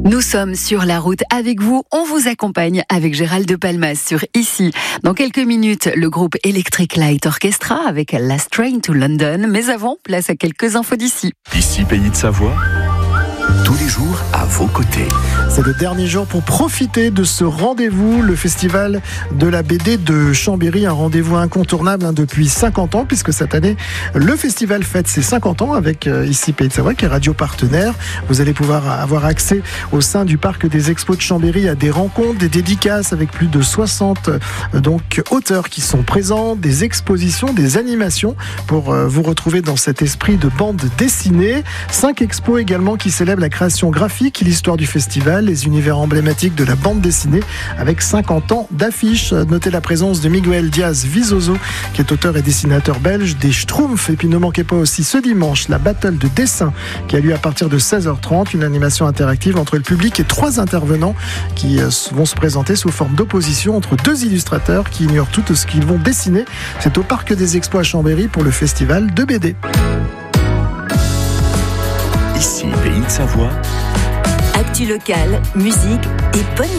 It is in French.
Nous sommes sur la route avec vous. On vous accompagne avec Gérald de Palmas sur Ici. Dans quelques minutes, le groupe Electric Light Orchestra avec Last Train to London. Mais avant, place à quelques infos d'ici. Ici, Pays de Savoie, tous les jours à vos côtés. C'est le dernier jour pour profiter de ce rendez-vous, le festival de la BD de Chambéry, un rendez-vous incontournable depuis 50 ans, puisque cette année, le festival fête ses 50 ans avec Ici Pays de Savoie, qui est radio partenaire. Vous allez pouvoir avoir accès au sein du parc des expos de Chambéry à des rencontres, des dédicaces avec plus de 60 auteurs qui sont présents, des expositions, des animations pour vous retrouver dans cet esprit de bande dessinée. 5 expos également qui célèbrent la création graphique, l'histoire du festival, les univers emblématiques de la bande dessinée avec 50 ans d'affiches. Notez la présence de Miguel Diaz Vizoso, qui est auteur et dessinateur belge, des Schtroumpfs. Et puis ne manquez pas aussi ce dimanche la battle de dessin qui a lieu à partir de 16h30, une animation interactive entre le public et 3 intervenants qui vont se présenter sous forme d'opposition entre 2 illustrateurs qui ignorent tout ce qu'ils vont dessiner. C'est au Parc des Expos à Chambéry pour le festival de BD. Ici, Pays de Savoie. Actu locale, musique et bonne